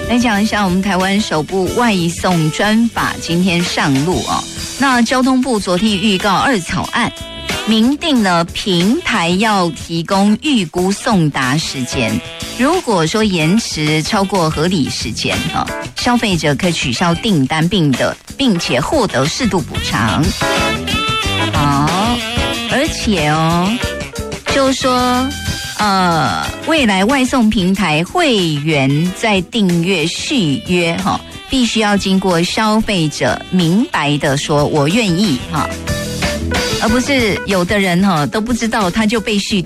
来讲一下我们台湾首部外送专法今天上路哦。那交通部昨天预告2草案，明定了平台要提供预估送达时间，如果说延迟超过合理时间消费者可以取消订单并且获得适度补偿。好，而且就是说未来外送平台会员在订阅续约必须要经过消费者明白的说我愿意而不是有的人都不知道他就被续